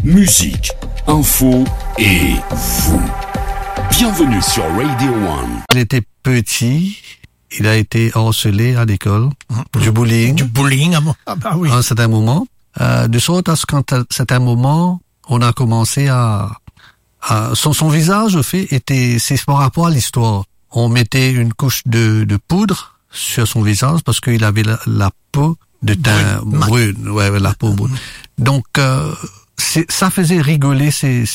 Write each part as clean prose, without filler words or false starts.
musique, info et vous. Bienvenue sur Radio One. Il était petit, il a été harcelé à l'école, du bullying. Du bullying, ah bah oui. À un certain moment. De sorte à ce qu'à un certain moment, on a commencé son visage, au fait, c'est par rapport à l'histoire. On mettait une couche de poudre sur son visage parce qu'il avait la peau de teint brune. Ouais, la peau brune. Donc, ça faisait rigoler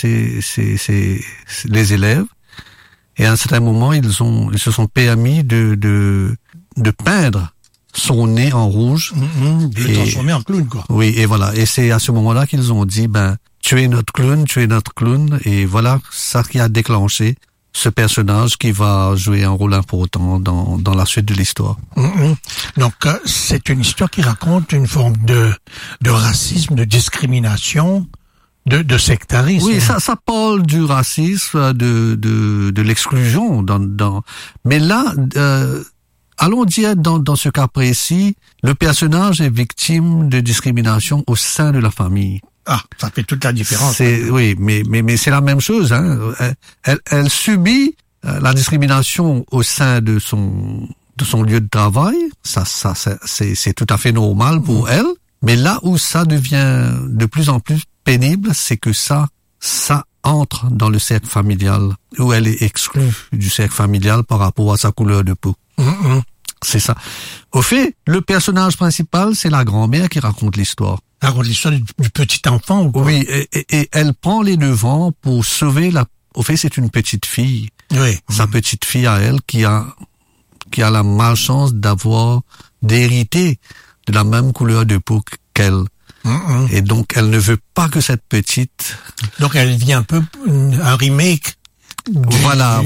les élèves. Et à un certain moment, ils se sont permis de peindre son nez en rouge. De le transformer en clown, quoi. Oui, et voilà. Et c'est à ce moment-là qu'ils ont dit, tu es notre clown. Et voilà, ça qui a déclenché ce personnage qui va jouer un rôle important dans la suite de l'histoire. Donc, c'est une histoire qui raconte une forme de racisme, de discrimination, de sectarisme. Oui, ça parle du racisme, de l'exclusion mais là, allons dire dans ce cas précis, le personnage est victime de discrimination au sein de la famille. Ah, ça fait toute la différence. Oui, mais c'est la même chose, hein. Elle subit la discrimination au sein de son lieu de travail. Ça c'est tout à fait normal pour elle. Mais là où ça devient de plus en plus pénible, c'est que ça entre dans le cercle familial, où elle est exclue du cercle familial par rapport à sa couleur de peau. C'est ça. Au fait, le personnage principal, c'est la grand-mère qui raconte l'histoire. Raconte l'histoire du petit enfant ou quoi? Oui, et elle prend les devants pour sauver au fait, c'est une petite fille. Oui. Sa petite fille à elle qui a la malchance d'hériter de la même couleur de peau qu'elle. Et donc, elle ne veut pas que cette petite... Donc, elle vit un peu un remake. Voilà,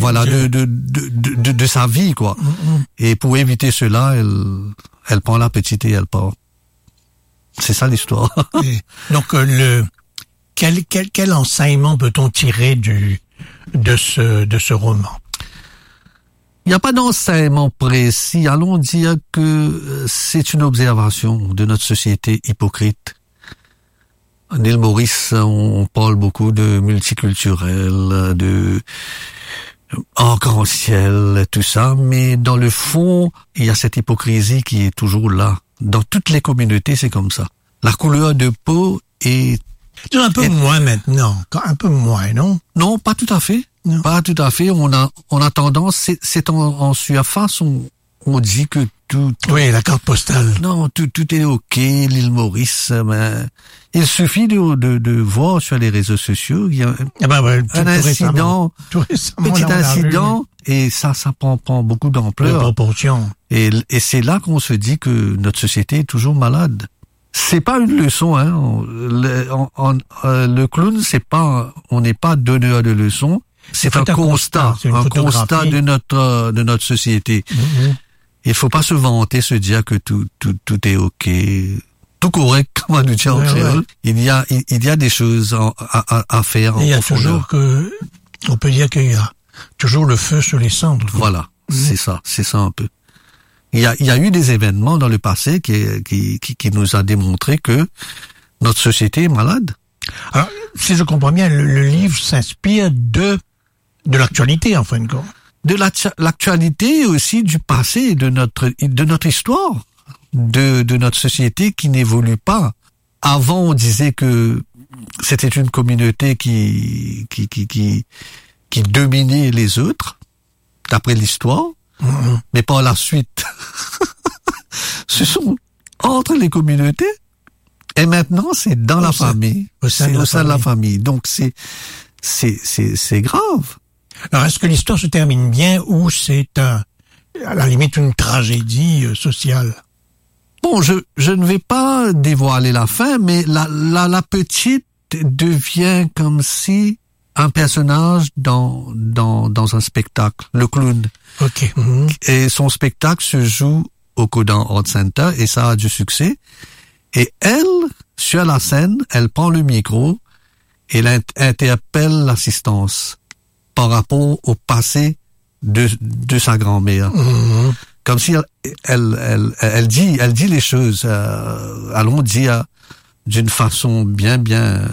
de sa vie, quoi. Et pour éviter cela, elle prend la petite et elle part. C'est ça l'histoire. Donc, quel enseignement peut-on tirer de ce roman? Il n'y a pas d'enseignement précis. Allons dire que c'est une observation de notre société hypocrite. À l'île Maurice, on parle beaucoup de multiculturel, de arc-en-ciel, tout ça, mais dans le fond, il y a cette hypocrisie qui est toujours là. Dans toutes les communautés, c'est comme ça. La couleur de peau est... Un peu moins maintenant, un peu moins, non? Non, pas tout à fait. Non. Pas tout à fait. On a tendance, c'est en surface, on dit que tout... Oui, la carte postale. Non, tout est ok, l'île Maurice, mais il suffit de voir sur les réseaux sociaux, il y a un incident, petit incident, et ça prend beaucoup d'ampleur. De proportion. Et c'est là qu'on se dit que notre société est toujours malade. C'est pas une leçon, hein. Le clown, on n'est pas donneur de leçons. C'est un constat de notre société. Il faut pas se vanter, se dire que tout est ok, tout correct, comme on nous dit en créole. Il y a des choses à faire. Il y a toujours on peut dire qu'il y a toujours le feu sur les cendres. Voilà, c'est ça un peu. Il y a eu des événements dans le passé qui nous a démontré que notre société est malade. Alors, si je comprends bien, le livre s'inspire de l'actualité, en fin de compte. De l'actualité et aussi du passé, de notre histoire, de notre société qui n'évolue pas. Avant, on disait que c'était une communauté qui dominait les autres, d'après l'histoire. Mais par la suite, ce sont entre les communautés, et maintenant c'est dans la famille, c'est au sein de la famille. Donc c'est grave. Alors est-ce que l'histoire se termine bien ou c'est à la limite une tragédie sociale? Bon, je ne vais pas dévoiler la fin, mais la petite devient comme si un personnage dans un spectacle, le clown. Ok. Et son spectacle se joue au Codan Art Center et ça a du succès. Et elle, sur la scène, elle prend le micro et elle interpelle l'assistance par rapport au passé de sa grand-mère. Comme si elle dit les choses, allons dire d'une façon bien